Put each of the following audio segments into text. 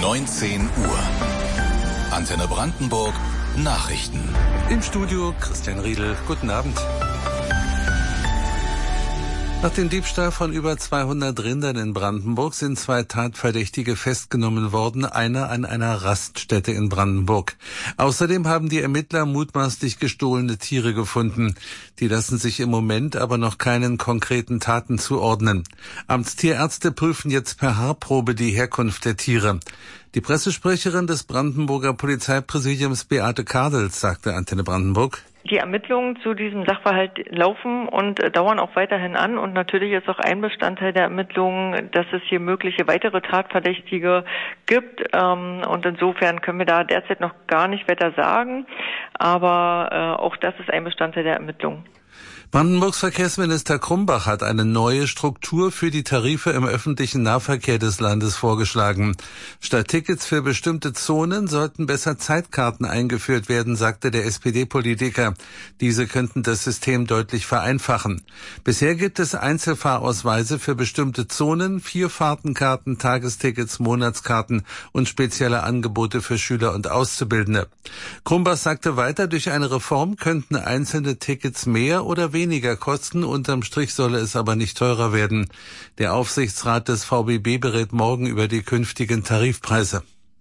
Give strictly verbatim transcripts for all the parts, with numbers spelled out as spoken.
neunzehn Uhr. Antenne Brandenburg Nachrichten. Im Studio Christian Riedel. Guten Abend. Nach dem Diebstahl von über zweihundert Rindern in Brandenburg sind zwei Tatverdächtige festgenommen worden, einer an einer Raststätte in Brandenburg. Außerdem haben die Ermittler mutmaßlich gestohlene Tiere gefunden. Die lassen sich im Moment aber noch keinen konkreten Taten zuordnen. Amtstierärzte prüfen jetzt per Haarprobe die Herkunft der Tiere. Die Pressesprecherin des Brandenburger Polizeipräsidiums Beate Kadels sagte Antenne Brandenburg: Die Ermittlungen zu diesem Sachverhalt laufen und äh, dauern auch weiterhin an. Und natürlich ist auch ein Bestandteil der Ermittlungen, dass es hier mögliche weitere Tatverdächtige gibt. Ähm, und insofern können wir da derzeit noch gar nicht weiter sagen. Aber äh, auch das ist ein Bestandteil der Ermittlungen. Brandenburgs Verkehrsminister Krumbach hat eine neue Struktur für die Tarife im öffentlichen Nahverkehr des Landes vorgeschlagen. Statt Tickets für bestimmte Zonen sollten besser Zeitkarten eingeführt werden, sagte der S P D-Politiker. Diese könnten das System deutlich vereinfachen. Bisher gibt es Einzelfahrausweise für bestimmte Zonen, Vierfahrtenkarten, Tagestickets, Monatskarten und spezielle Angebote für Schüler und Auszubildende. Krumbach sagte weiter, durch eine Reform könnten einzelne Tickets mehr oder weniger kosten, unterm Strich solle es aber nicht teurer werden. Der Aufsichtsrat des V B B berät morgen über die künftigen Tarifpreise.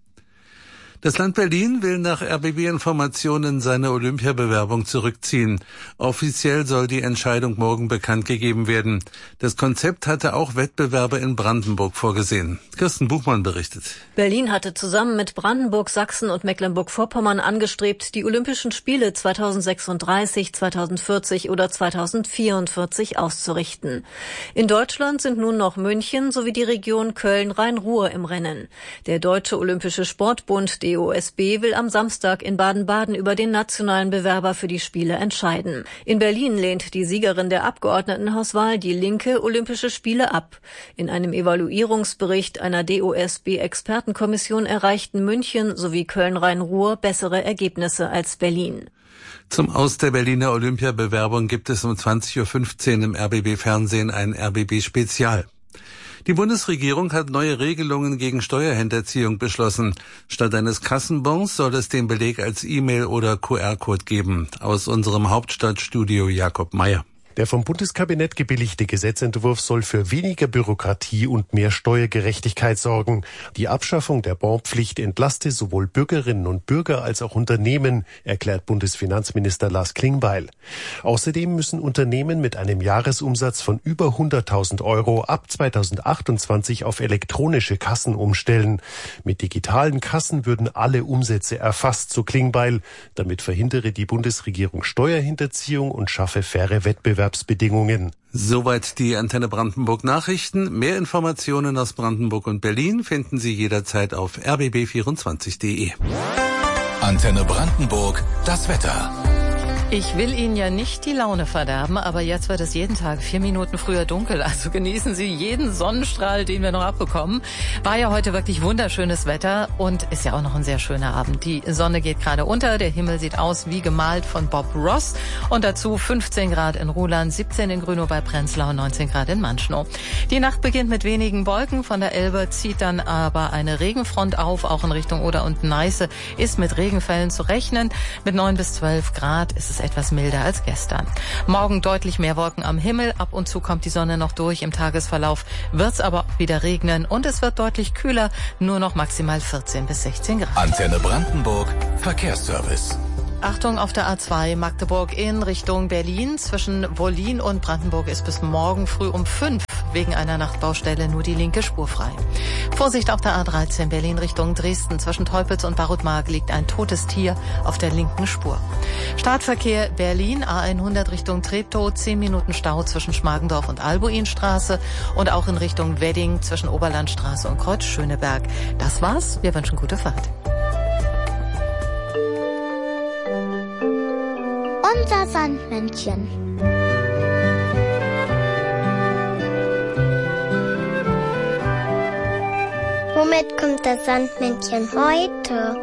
Das Land Berlin will nach R B B-Informationen seine Olympiabewerbung zurückziehen. Offiziell soll die Entscheidung morgen bekannt gegeben werden. Das Konzept hatte auch Wettbewerbe in Brandenburg vorgesehen. Kirsten Buchmann berichtet. Berlin hatte zusammen mit Brandenburg, Sachsen und Mecklenburg-Vorpommern angestrebt, die Olympischen Spiele zweitausendsechsunddreißig, zweitausendvierzig oder zweitausendvierundvierzig auszurichten. In Deutschland sind nun noch München sowie die Region Köln-Rhein-Ruhr im Rennen. Der Deutsche Olympische Sportbund D O S B will am Samstag in Baden-Baden über den nationalen Bewerber für die Spiele entscheiden. In Berlin lehnt die Siegerin der Abgeordnetenhauswahl, die Linke, Olympische Spiele ab. In einem Evaluierungsbericht einer D O S B-Expertenkommission erreichten München sowie Köln-Rhein-Ruhr bessere Ergebnisse als Berlin. Zum Aus der Berliner Olympiabewerbung gibt es um zwanzig Uhr fünfzehn im R B B-Fernsehen ein R B B-Spezial. Die Bundesregierung hat neue Regelungen gegen Steuerhinterziehung beschlossen. Statt eines Kassenbons soll es den Beleg als E-Mail oder Q R-Code geben. Aus unserem Hauptstadtstudio Jakob Meyer. Der vom Bundeskabinett gebilligte Gesetzentwurf soll für weniger Bürokratie und mehr Steuergerechtigkeit sorgen. Die Abschaffung der Bonpflicht entlaste sowohl Bürgerinnen und Bürger als auch Unternehmen, erklärt Bundesfinanzminister Lars Klingbeil. Außerdem müssen Unternehmen mit einem Jahresumsatz von über hunderttausend Euro ab zweitausendachtundzwanzig auf elektronische Kassen umstellen. Mit digitalen Kassen würden alle Umsätze erfasst, so Klingbeil. Damit verhindere die Bundesregierung Steuerhinterziehung und schaffe faire Wettbewerbe. Bedingungen. Soweit die Antenne Brandenburg Nachrichten. Mehr Informationen aus Brandenburg und Berlin finden Sie jederzeit auf r b b vierundzwanzig punkt d e. Antenne Brandenburg, das Wetter. Ich will Ihnen ja nicht die Laune verderben, aber jetzt wird es jeden Tag vier Minuten früher dunkel. Also genießen Sie jeden Sonnenstrahl, den wir noch abbekommen. War ja heute wirklich wunderschönes Wetter und ist ja auch noch ein sehr schöner Abend. Die Sonne geht gerade unter, der Himmel sieht aus wie gemalt von Bob Ross. Und dazu fünfzehn Grad in Ruhland, siebzehn in Grünow bei Prenzlau, neunzehn Grad in Manschnow. Die Nacht beginnt mit wenigen Wolken. Von der Elbe zieht dann aber eine Regenfront auf, auch in Richtung Oder und Neiße ist mit Regenfällen zu rechnen. Mit neun bis zwölf Grad ist es etwas milder als gestern. Morgen deutlich mehr Wolken am Himmel. Ab und zu kommt die Sonne noch durch. Im Tagesverlauf wird es aber wieder regnen und es wird deutlich kühler. Nur noch maximal vierzehn bis sechzehn Grad. Antenne Brandenburg, Verkehrsservice. Achtung auf der A zwei Magdeburg in Richtung Berlin. Zwischen Wollin und Brandenburg ist bis morgen früh um fünf wegen einer Nachtbaustelle nur die linke Spur frei. Vorsicht auf der A dreizehn Berlin Richtung Dresden. Zwischen Teupitz und Barutmark liegt ein totes Tier auf der linken Spur. Startverkehr Berlin, A hundert Richtung Treptow, zehn Minuten Stau zwischen Schmargendorf und Albuinstraße und auch in Richtung Wedding zwischen Oberlandstraße und Kreuz Schöneberg. Das war's. Wir wünschen gute Fahrt. Unser Sandmännchen. Womit kommt das Sandmännchen heute?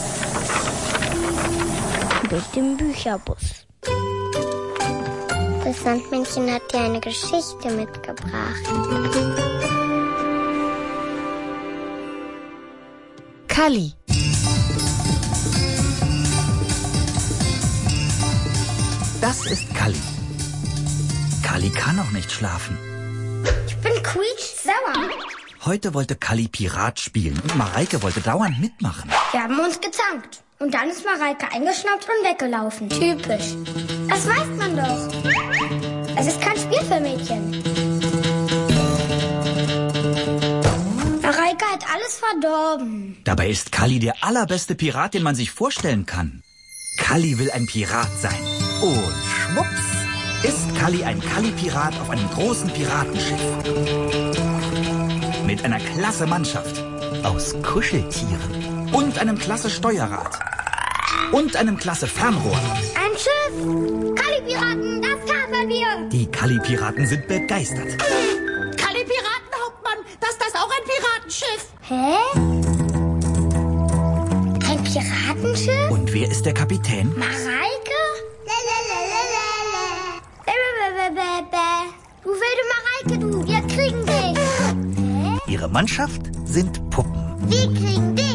Durch den Bücherbus. Das Sandmännchen hat dir eine Geschichte mitgebracht. Kalli. Das ist Kalli. Kalli kann noch nicht schlafen. Ich bin quietschsauer. Heute wollte Kalli Pirat spielen und Mareike wollte dauernd mitmachen. Wir haben uns gezankt. Und dann ist Mareike eingeschnappt und weggelaufen. Typisch. Das weiß man doch. Es ist kein Spiel für Mädchen. Mareike hat alles verdorben. Dabei ist Kalli der allerbeste Pirat, den man sich vorstellen kann. Kalli will ein Pirat sein. Und schwupps ist Kalli ein Kalli-Pirat auf einem großen Piratenschiff. Mit einer klasse Mannschaft aus Kuscheltieren und einem klasse Steuerrad und einem klasse Fernrohr. Ein Schiff! Kalli-Piraten, das kapern wir! Die Kalli-Piraten sind begeistert. Kalli-Piraten, Hauptmann, das ist das auch ein Piratenschiff. Hä? Ein Piratenschiff? Und wer ist der Kapitän? Mareike? Du wilde Mareike, du, wir kriegen dich. Hä? Ihre Mannschaft sind Puppen. Wir kriegen dich.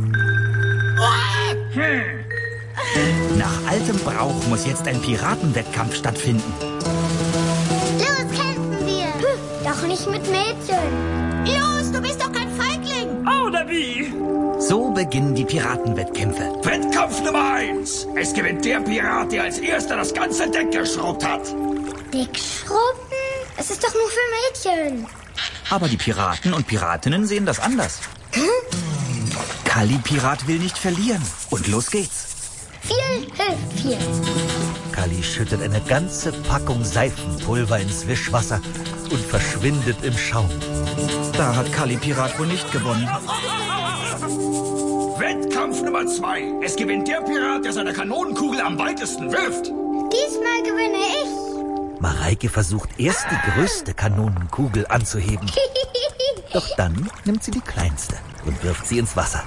Hm. Nach altem Brauch muss jetzt ein Piratenwettkampf stattfinden. Los, kämpfen wir. Doch nicht mit Mädchen. Los, du bist doch kein Feigling. Oder wie? So beginnen die Piratenwettkämpfe. Wettkampf Nummer eins. Es gewinnt der Pirat, der als erster das ganze Deck geschrubbt hat. Dick schrubben? Es ist doch nur für Mädchen. Aber die Piraten und Piratinnen sehen das anders. Hm? Kalli-Pirat will nicht verlieren. Und los geht's. Viel hilft viel. Kalli schüttet eine ganze Packung Seifenpulver ins Wischwasser und verschwindet im Schaum. Da hat Kalli-Pirat wohl nicht gewonnen. Wettkampf Nummer zwei. Es gewinnt der Pirat, der seine Kanonenkugel am weitesten wirft. Diesmal gewinne ich. Mareike versucht erst die größte Kanonenkugel anzuheben. Doch dann nimmt sie die kleinste und wirft sie ins Wasser.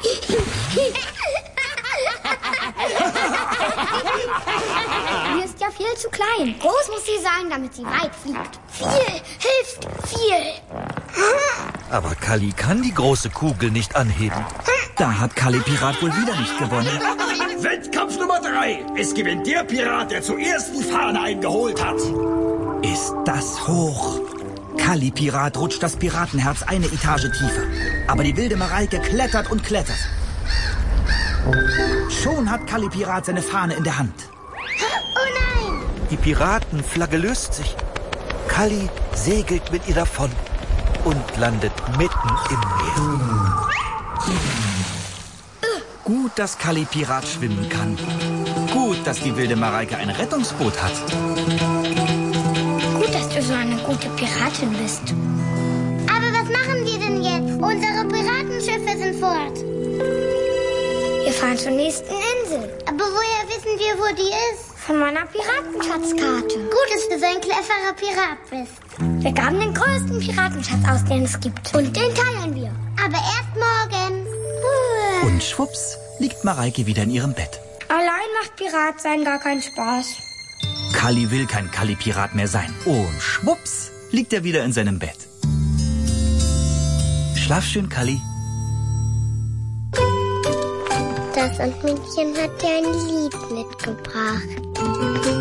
Die ist ja viel zu klein. Groß muss sie sein, damit sie weit fliegt. Viel hilft viel. Aber Kalli kann die große Kugel nicht anheben. Da hat Kalli-Pirat wohl wieder nicht gewonnen. Wettkampf Nummer drei. Es gewinnt der Pirat, der zuerst die Fahne eingeholt hat. Ist das hoch? Kalli-Pirat rutscht das Piratenherz eine Etage tiefer. Aber die wilde Mareike klettert und klettert. Schon hat Kalli-Pirat seine Fahne in der Hand. Oh nein! Die Piratenflagge löst sich. Kalli segelt mit ihr davon und landet mitten im Meer. Gut, dass Kalli-Pirat schwimmen kann. Gut, dass die wilde Mareike ein Rettungsboot hat. Gut, dass du so eine gute Piratin bist. Aber was machen wir denn jetzt? Unsere Piratenschiffe sind fort. Wir fahren zur nächsten Insel. Aber woher wissen wir, wo die ist? Von meiner Piratenschatzkarte. Gut, dass du so ein cleverer Pirat bist. Wir graben den größten Piratenschatz aus, den es gibt. Und den teilen wir. Aber erst morgen. Und schwupps liegt Mareike wieder in ihrem Bett. Allein macht Pirat sein gar keinen Spaß. Kalli will kein Kalli-Pirat mehr sein. Und schwupps liegt er wieder in seinem Bett. Schlaf schön, Kalli. Das Sandmännchen hat dir ein Lied mitgebracht.